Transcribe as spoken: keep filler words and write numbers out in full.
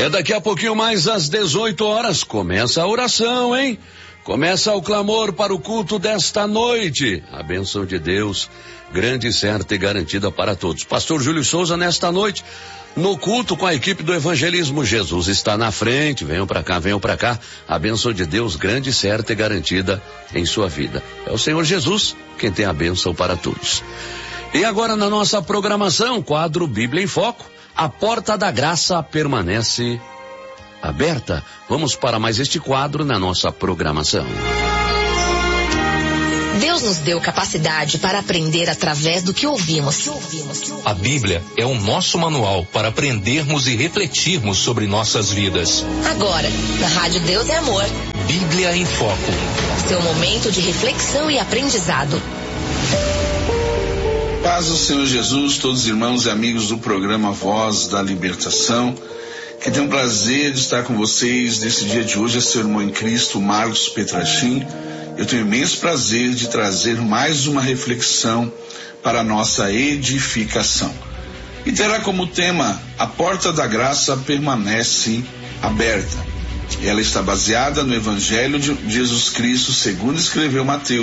É daqui a pouquinho mais às dezoito horas, começa a oração, hein? Começa o clamor para o culto desta noite. A bênção de Deus, grande, certa e garantida para todos. Pastor Júlio Souza, nesta noite, no culto com a equipe do Evangelismo. Jesus está na frente, venham para cá, venham para cá. A bênção de Deus, grande, certa e garantida em sua vida. É o Senhor Jesus quem tem a bênção para todos. E agora na nossa programação, quadro Bíblia em Foco, a porta da graça permanece aberta. Vamos para mais este quadro na nossa programação. Deus nos deu capacidade para aprender através do que ouvimos. A Bíblia é o nosso manual para aprendermos e refletirmos sobre nossas vidas. Agora, na Rádio Deus é Amor. Bíblia em Foco. Seu momento de reflexão e aprendizado. Paz do Senhor Jesus, todos os irmãos e amigos do programa Voz da Libertação, que tem o prazer de estar com vocês nesse dia de hoje, é seu irmão em Cristo, Marcos Petrachim. Eu tenho imenso prazer de trazer mais uma reflexão para a nossa edificação. E terá como tema, a porta da graça permanece aberta. Ela está baseada no Evangelho de Jesus Cristo, segundo escreveu Mateus.